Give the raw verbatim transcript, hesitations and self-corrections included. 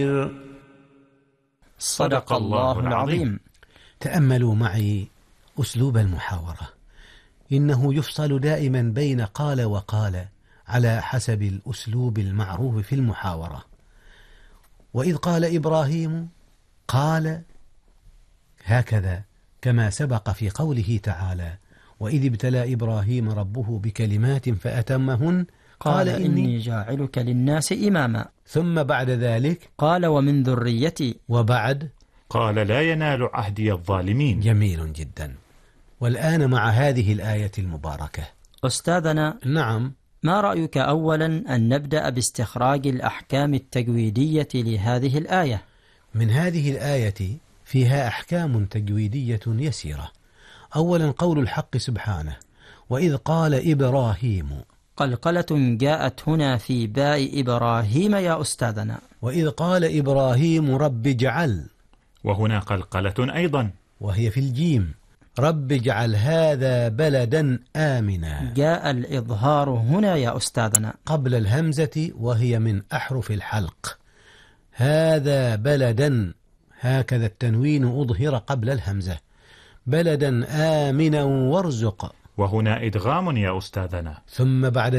صدق الله العظيم. تأملوا معي أسلوب المحاورة، إنه يفصل دائما بين قال وقال على حسب الأسلوب المعروف في المحاورة. وإذ قال إبراهيم قال هكذا، كما سبق في قوله تعالى: وإذ ابتلى إبراهيم ربه بكلمات فأتمهن قال إني جاعلك للناس إماما. ثم بعد ذلك قال ومن ذريتي. وبعد قال لا ينال عهدي الظالمين. جميل جدا. والآن مع هذه الآية المباركة أستاذنا، نعم، ما رأيك أولا أن نبدأ باستخراج الأحكام التجويدية لهذه الآية؟ من هذه الآية فيها أحكام تجويدية يسيرة. أولا قول الحق سبحانه: وإذ قال إبراهيم. قلقلة جاءت هنا في باء إبراهيم يا أستاذنا. وإذ قال إبراهيم رب اجعل، وهنا قلقلة أيضا وهي في الجيم: رب اجعل هذا بلدا آمنا. جاء الإظهار هنا يا أستاذنا قبل الهمزة، وهي من أحرف الحلق. هذا بلدا، هكذا التنوين أظهر قبل الهمزة. بلدا آمنا وارزق، وهنا إدغام يا أستاذنا. ثم بعد